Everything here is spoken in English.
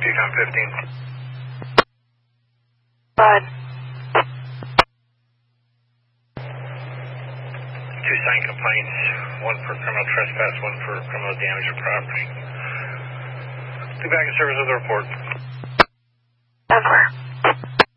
Teton 15. Bud. Two signed complaints, one for criminal trespass, one for criminal damage of property. Be back in service with the report. Over.